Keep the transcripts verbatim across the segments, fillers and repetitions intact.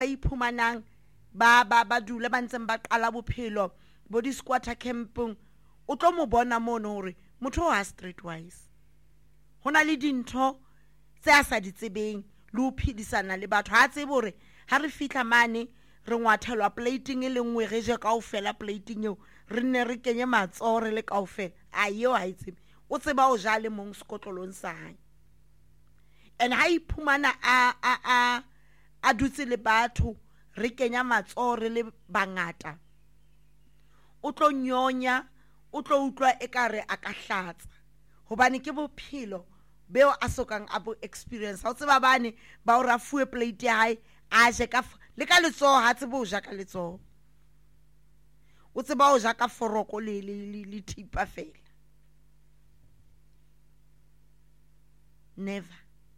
iphumanang ba ba ba dula ba ntseng ba qala bophelo bo di squatter campung o tlo mo bona mono hore motho wa streetwise hona le dintho tse a sa di tsebeng le ho phedisana le batho ha tsebe hore ha re fihla mane re ngwathelwa plating e le nngwe re je kaofela plating eo re ne re kenye matsoho re le kaofela a eo ha itsebe o tseba o ja le mong sekotlolong sa hae and ha iphumana a a a a dutse le batho re kenya matsoho re le bangata o tlo nyonya o tlo utlwa ekare a ka hlatsa hobane ke bophelo beo a sokang a bo experience ha o tseba bane ba o rafuwe plate ya hae a je ka le ka letsoho ha tsebe o ja ka letsoho o tseba o ja ka foroko le le le thipa fela. Never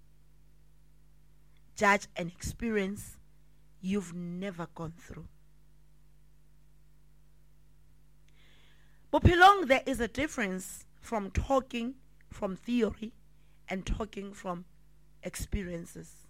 judge an experience you've never gone through. Bophelong, there is a difference from talking from theory and talking from experiences.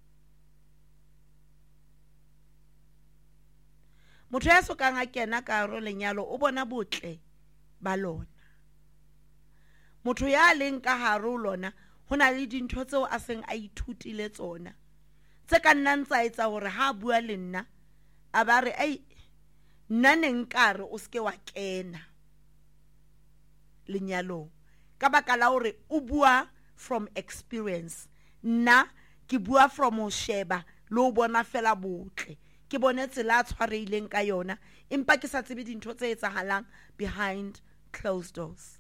Motho ya sokang a kena ka hare lenyalo o bona botle ba lona. Motho ya leng ka hare lona hona le dintho tseo a seng a ithutile tsona tse ka nnang tsa etsa hore ha bua le nna a ba re ai nna ne nkare o ske wa kena lenyalong ka baka la hore o bua from experience, nna ke bua from ho sheba le ho bona fela botle ke bone tsela a tshwareileng ka yona empa ke sa tsebe dintho tse etsahalang behind closed doors.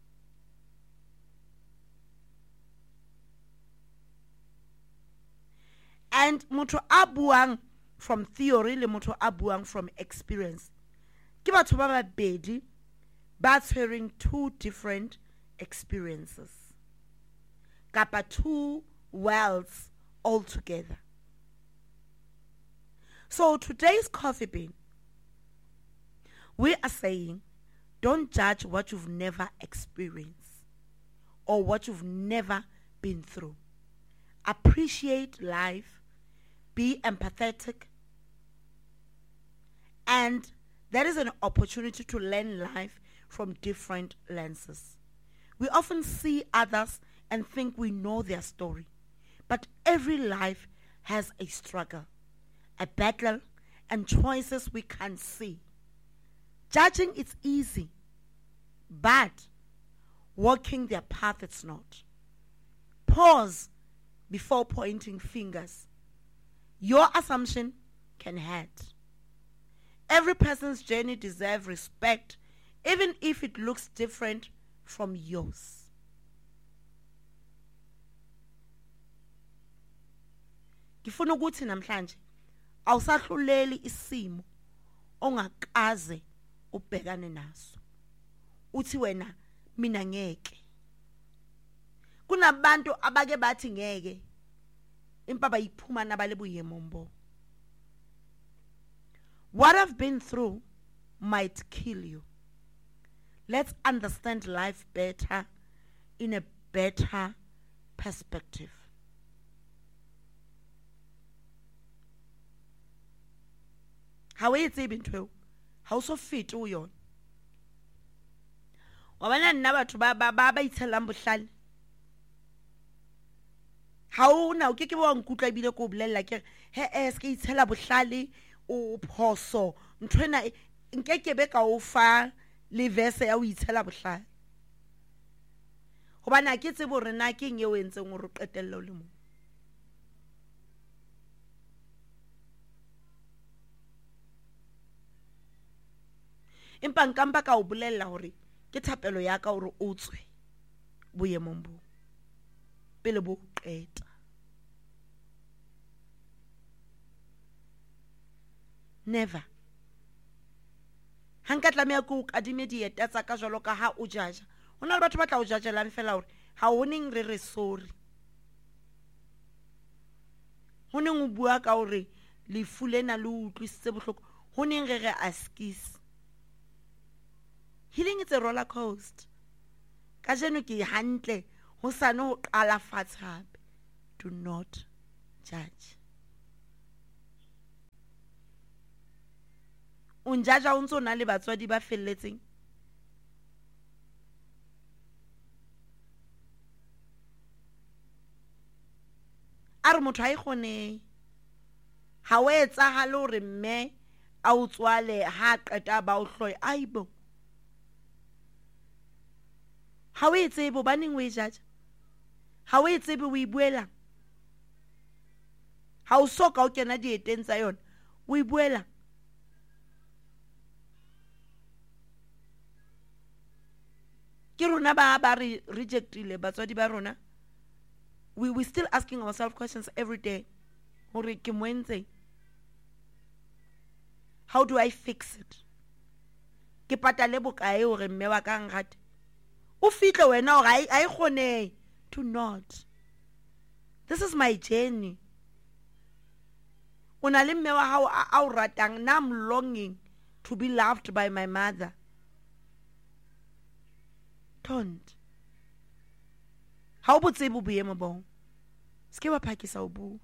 And motho a buang from theory le motho a buang from experience ke batho ba babedi ba tshwereng two different experiences kapa two worlds altogether. So today's coffee bean, we are saying don't judge what you've never experienced or what you've never been through. Appreciate life, be empathetic, and there is an opportunity to learn life from different lenses. We often see others and think we know their story, but every life has a struggle, a battle, and choices we can't see. Judging is easy, but walking their path it's not. Pause before pointing fingers. Your assumption can hurt. Every person's journey deserves respect, even if it looks different from yours. Ngifuna ukuthi namhlanje awusahluleli isimo ongakaze ubhekane naso. Uthi wena mina ngeke. Kunabantu abake bathi ngeke impaba iphuma nabalebuye mombo. What I've been through might kill you. Let's understand life better in a better perspective. How is it been? How so fit o yon? Wabana nna batho ba ba ba itshelang bohlale. How now ke ke bo nkutla ibile ko bolella ke he es ke itshela bohlale o phoso ntwena nkekebe ka o fa le verse ya o itshela bohlale. Hobana ke tsebo rena ke nge o entseng o re qetella o le mo. Empa nkamba ka o bolella hore ke thapelo ya ka hore o tswe boyemong bo pele bo qeta. Never. Hanka tlameha go kadime dieta tsa ka jwalo ka ha o jaja. Hona le batho ba tla o jajelang fela hore ha o neng re re sorry. Ho neng o bua ka hore le fulena le utlwisitse bohloko. Ho neng re re askis. Healing is a roller coaster. Kajeno ke hantle ho sane ho qala fatshe hape. Do not judge. o njaja o ntse o na le batswadi ba felletseng. A re motho a ikgone ha o etsahale hore mme a o tswale ha qeta ba o hloye aibo. Ha o etsebe baneng o e jaja. Ha o etsebe o ibuela. Ha o soka o kena dieteng tsa yona o ibuela. Ke rona ba ba re rejectile batswadi ba rona. We we still asking ourselves questions every day. Hore ke moentse. How do I fix it? Ke patale bokae hore mme wa ka nrate. O fihle wena hore ai ai khone to not. This is my journey. Una le mme wa hao a o ratang, na I'm longing to be loved by my mother. Don't. Ha o botsebe boemo bo. Ske wa phakisa o bu.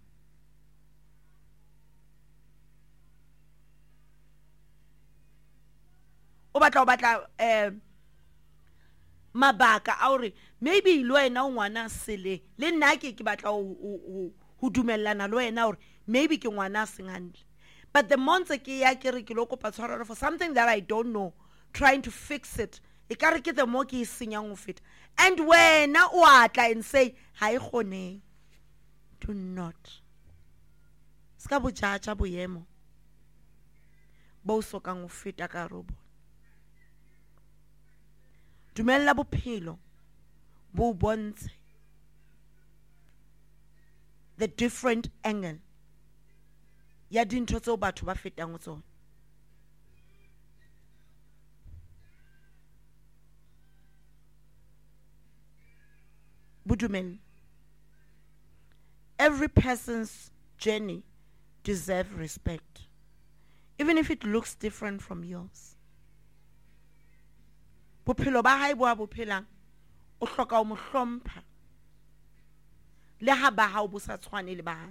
O batla o batla eh mabaka a hore maybe lo wena o ngwana sele le nna ke ke batla ho ho dumellana lo wena hore maybe ke ngwana sengandle. But the months ke ya ke re ke lo kopa tshwarelo for something that I don't know, trying to fix it. E ka re ke the mo ke senyang ho feta. And wena o atla and say ha e khone. Do not. Ska bo jaja boyemo. Bo sokang ho feta ka robo. Dumella bophelo bo bontshe the different angle ya dintho tseo batho ba fetang ho tsona. Budumel. Every person's journey deserves respect, even if it looks different from yours. Bophelo ba hae bo a bophelang o hloka o mo hlompha le ha ba hao bo sa tshwane le ba hae.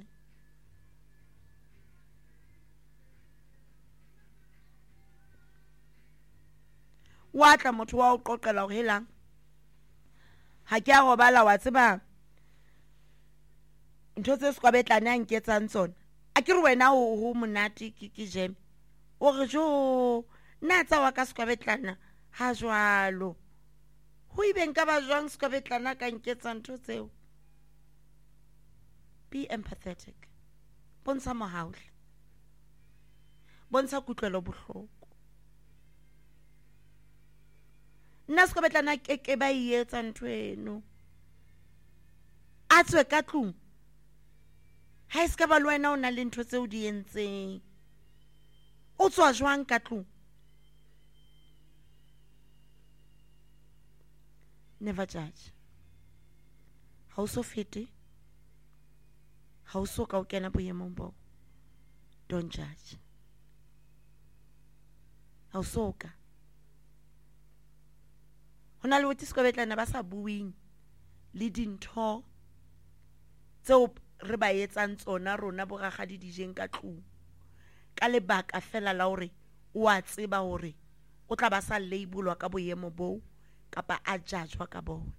Wa tla motho wa o qoqela ho helang ha ke a robala wa tseba ntho tse skwabetlana a nketsang tsona a ke re wena ho ho monate ke ke jeme o re jo na tsa wa ka skwabetlana ha jwalo ho ibeng ka ba jwang skwabetlana ka nketsa ntho tseo. Be empathetic. Bontsha mohaule. Bontsha kutlwelo bohloko. Nna skwabetlana ke ke ba ietsa ntho eno a tswe ka tlung ha e ska ba le wena o na le ntho tseo di entseng o tswa jwang ka tlung. Never judge. Ha o so fete ha o so ka o kena boemong bo. Don't judge. Ha o so ka hona le botisko betlana ba sa buing le dintho tseo re ba etsang tsona rona boragadi dijeng ka tlung ka lebaka fela la hore o a tseba hore o tla ba sa labelwa ka boemo bo kapa a judgewa ka bona.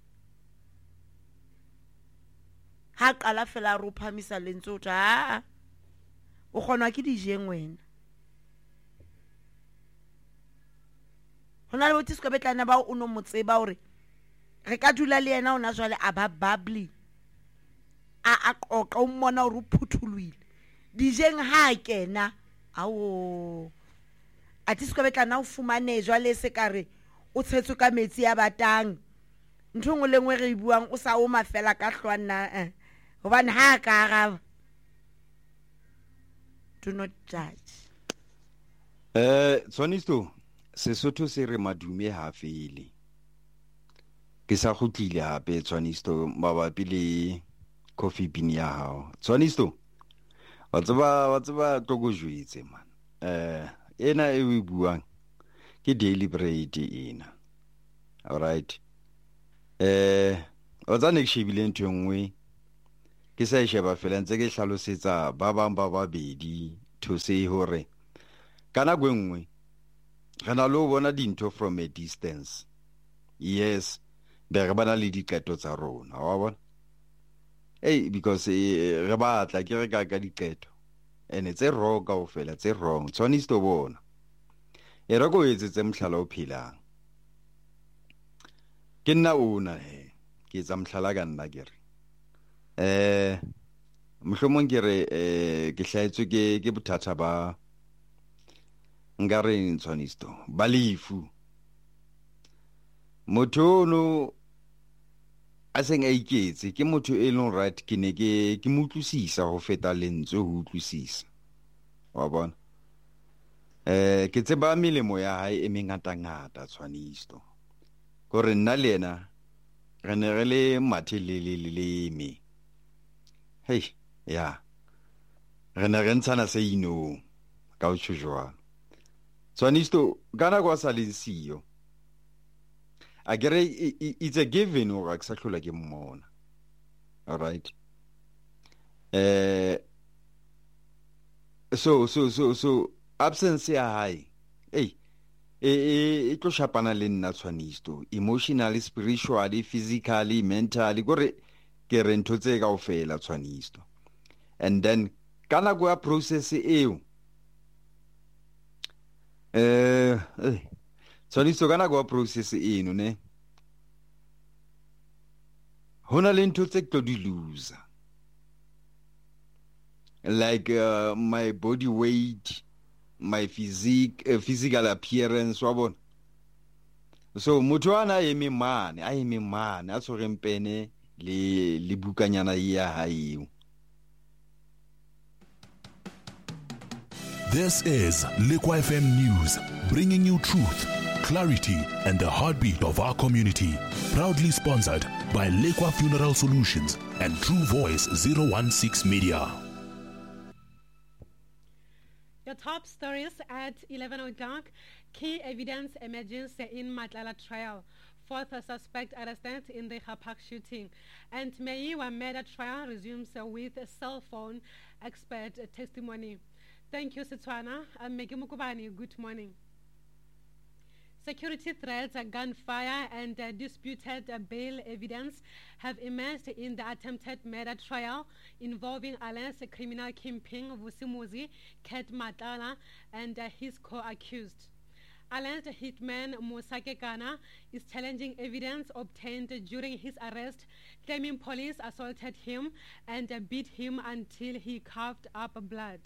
Ha qala fela ro phamisa lentse o tla o kgonwa ke dijeng wena. Hona le botisko betlana ba o no motseba hore re ka dula le yena ona jwale a ba bubbly a a qoqa o mmona hore o phuthuluile dijeng ha kena awo a tisko betlana o fumane jwale se kare o tshetswe ka metsi ya batang ntho ngwe le ngwe re buang o sa o mafela ka hlwana eh hobane ha ka araba. Do not judge. eh Tswanisto Sesotho se re madume ha fele ke sa khutlile hape Tswanisto mabapi le coffee bean ya hao. Tswanisto wa tseba wa tseba toko jwetse man eh ena e we buang ke daily bread ena. All right. Eh o tsane ke shebile ntho engwe ke sa sheba fela ntse ke hlalosetsa ba bang ba babedi to se hore kana gwenngwe re na le ho bona dintho from a distance. Yes, be re bana le diqeto tsa rona, wa bona. Hey, because eh, re batla ke re ka ka diqeto and it's a wrong kaofela, it's a wrong tshwanetse to bona e re go etsetse mhlala o phelang ke nna ona he ke etsa mhlala ka nna ke re eh mohlomong ke re eh ke hlaetswe ke ke bothata ba nka re tshwanetse to ba lefu motho no a seng a iketse ke motho e leng right ke ne ke ke motlusisa go feta lentswe ho utlwisisa wa bona eh ke tseba melemo ya hae e mengata ngata tshwanisto gore nna le ena re ne re le mathe le le le me hey ya re ne re ntshana se ino ka o tshujwa tshwanisto kana kwa salensiyo I get it, it, it's a given or exactly like mmona. All right. Uh, so so so so absence ya high. Hey, e e tlo shapana le nna tshwanisto emotionally, spiritually, physically, mentally gore ke re ntho tse kaofela tshwanisto. And then kana go process eo. Eh eh tshwanisto kana go process eno ne hona le ntho tse tlo di loser like uh, my body weight, my physique uh, physical appearance wa bona so motho ana eme mane a eme mane a tshoreng pene le le bukanyana ya hae. This is Lekwa F M News, bringing you truth, clarity, and the heartbeat of our community. Proudly sponsored by Lekwa Funeral Solutions and True Voice zero one six Media. Your top stories at eleven o'clock. Key evidence emerges in Matlala trial. Fourth suspect arrested in the Hapak shooting. And Meiwa murder trial resumes with a cell phone expert testimony. Thank you, Setswana. I'm Meggy Mukubani. Good morning. Security threats, gunfire, and uh, disputed uh, bail evidence have emerged in the attempted murder trial involving Alain's criminal kingpin Vusimuzi, Ket Matala, and uh, his co-accused. Alain's hitman Musake Kana is challenging evidence obtained during his arrest, claiming police assaulted him and uh, beat him until he coughed up blood.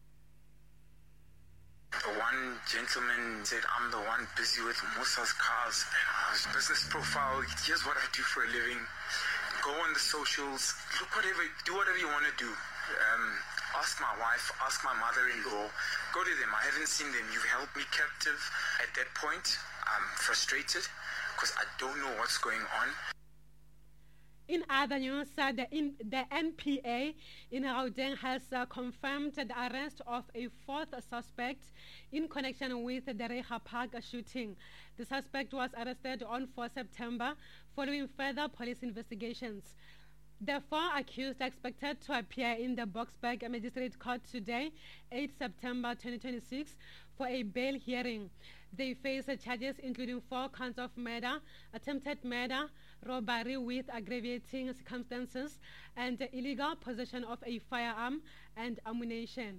One gentleman said, I'm the one busy with Musa's cars. His business profile, here's what I do for a living. Go on the socials, look whatever, do whatever you want to do. Um, ask my wife, ask my mother-in-law, go to them. I haven't seen them. You've held me captive. At that point, I'm frustrated because I don't know what's going on. In other news, uh, the, in, the N P A in Gauteng has uh, confirmed the arrest of a fourth suspect in connection with the Reha Park shooting. The suspect was arrested on the fourth of September following further police investigations. The four accused are expected to appear in the Boksburg Magistrate Court today, the eighth of September twenty twenty-six, for a bail hearing. They face charges including four counts of murder, attempted murder, robbery with aggravating circumstances, and illegal possession of a firearm and ammunition.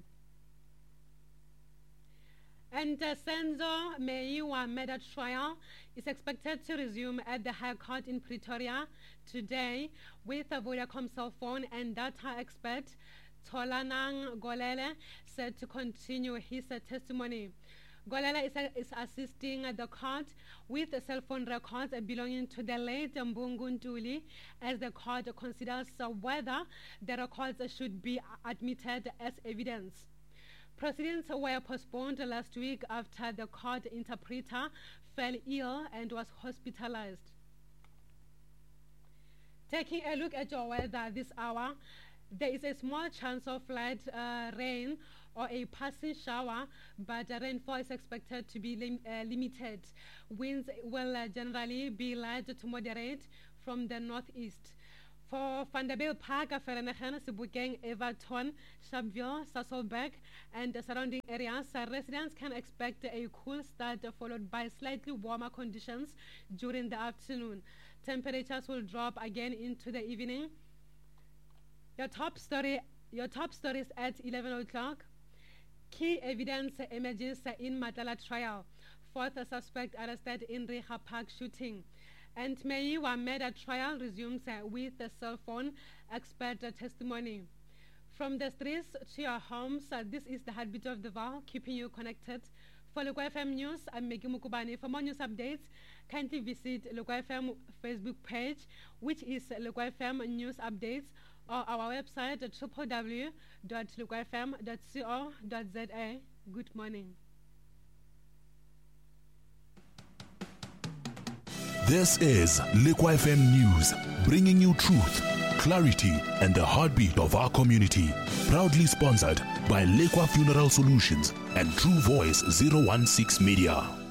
And uh, Senzo Meiwa murder trial is expected to resume at the High Court in Pretoria today with a Vodacom cell phone and data expert Tolanang Golele set to continue his uh, testimony. Golele is, uh, is assisting uh, the court with the cell phone records uh, belonging to the late Mbungu Ntuli as the court considers uh, whether the records uh, should be admitted as evidence. Proceedings were postponed last week after the court interpreter fell ill and was hospitalized. Taking a look at your weather this hour, there is a small chance of light uh, rain or a passing shower, but uh, rainfall is expected to be lim uh, limited. Winds will uh, generally be light to moderate from the northeast. For Vanderbilt Park, Vereeniging, Sebokeng, Everton, Sharpeville, Sasolburg, and the surrounding areas, uh, residents can expect a cool start uh, followed by slightly warmer conditions during the afternoon. Temperatures will drop again into the evening. Your top story, your top stories at eleven o'clock. Key evidence emerges in Matala trial. Fourth suspect arrested in Reha Park shooting. And Meyiwa murder trial resumes uh, with the cell phone expert uh, testimony. From the streets to your homes, uh, this is the heartbeat of the Vaal, keeping you connected. For Lekwa F M News, I'm Maggie Mukubane. For more news updates, kindly visit Lekwa F M Facebook page, which is Lekwa F M News Updates, or our website at w w w dot lekwa f m dot co dot z a. Good morning. This is Lekwa F M News, bringing you truth, clarity, and the heartbeat of our community. Proudly sponsored by Lekwa Funeral Solutions and True Voice zero one six Media.